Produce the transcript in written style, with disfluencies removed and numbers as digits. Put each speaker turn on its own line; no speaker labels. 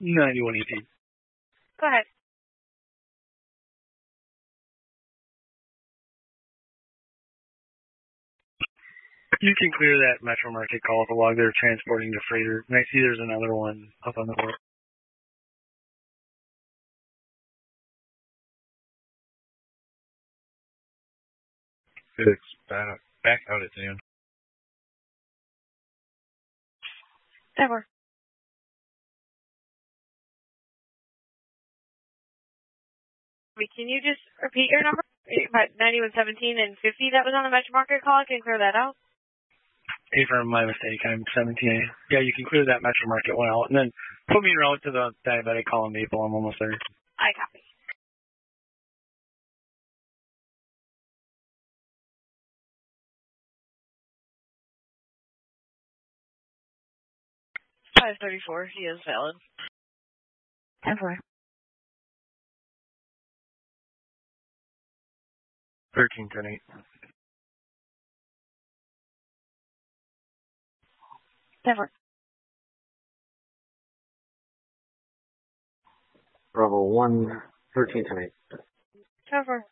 9118.
Go ahead.
You can clear that Metro Market call with a log they're transporting to freighter. And I see there's another one up on the board.
FedEx back out at noon.
Ever. Can you just repeat your number? 9117 and 50 that was on the Metro Market call. I can clear that out.
Hey, for my mistake, I'm 17. Yeah, you can clear that Metro Market one out, and then put me en route to the diabetic call in Maple. I'm almost there.
I copy. $534. He is valid. Ever.
1310-8.
Ever.
Bravo 1, 1310-8.
Ever.